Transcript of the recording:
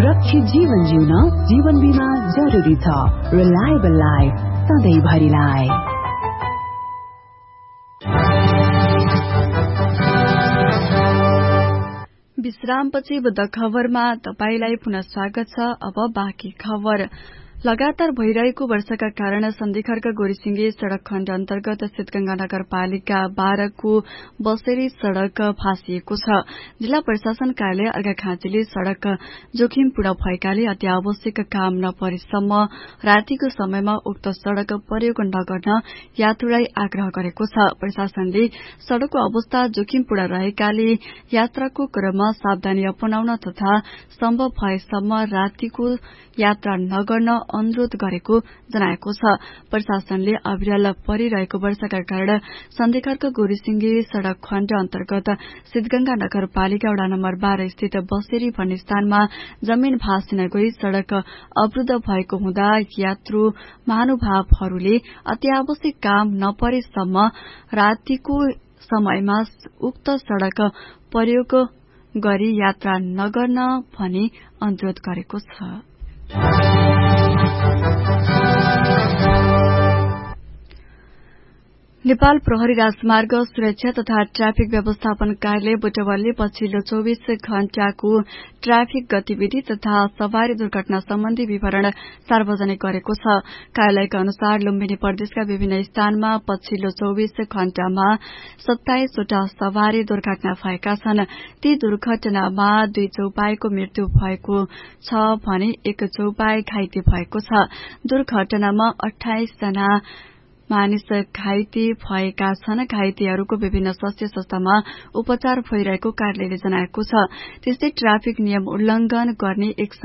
सुरक्षित जीवन जिउन जीवन बीमा जरुरी छ। Reliable life सधैँभरिलाई। विश्रामपछि बुद्ध खबरमा तपाईलाई पुनः स्वागत छ। अब बाँकी खबर। लगातार भइरहेको वर्षाका कारण सन्धिखर्क गोरीसिंगे सड़क खण्ड अन्तर्गत सिद्धगंगा नगरपालिका 12 को बसेरी सड़क फाँसिएको छ। जिल्ला प्रशासन कार्यालय अर्घाखाँचीले सड़क जोखिमपूर्ण भएकाले अत्यावश्यक काम नपरेसम्म रातिको समयमा उक्त सड़क प्रयोग नगर्न यात्रुलाई आग्रह गरेको छ। प्रशासनले सड़कको अवस्था जोखिमपूर्ण रहेकाले यात्राको क्रममा सावधानी अपनाउन तथा सम्भव भएसम्म रातिको यात्रा नगर्न अनुरोध गरेको जनाएको छ। प्रशासनले अविरल परिरहेको वर्षाका कारण सन्धिखर्क गोरीसिंगे सड़क खण्ड अन्तर्गत सिद्धगंगा नगरपालिका वडा नम्बर 12 स्थित बसेरी भन्ने स्थानमा जमीन भाँसिन गई सड़क अवरूद्ध भएको हुँदा यात्रु महानुभावहरूले अत्यावश्यक काम नपरेसम्म रातिको समयमा उक्त सड़क प्रयोग गरी यात्रा नगर्न भनी अनुरोध गरेको छ। नेपाल प्रहरी राजमार्ग सुरक्षा तथा ट्राफिक व्यवस्थापन कार्यालय बुटवलले पछिल्लो 24 घण्टाको ट्राफिक गतिविधि तथा सवारी दुर्घटना सम्बन्धी विवरण सार्वजनिक गरेको छ। कार्यालयका अनुसार लुम्बिनी प्रदेशका विभिन्न स्थानमा पछिल्लो 24 घण्टामा 27 वटा सवारी दुर्घटना भएका छन्। ती दुर्घटनामा 2 चौपाईको मृत्यु भएको छ भने 1 चौपाई घाइते भएको छ। दुर्घटनामा 28 जना मानिस घाइते भएका छन्। घाइतेहरूको विभिन्न स्वास्थ्य संस्थामा उपचार भइरहेको कार्यालयले जनाएको छ। त्यस्तै ट्राफिक नियम उल्लंघन गर्ने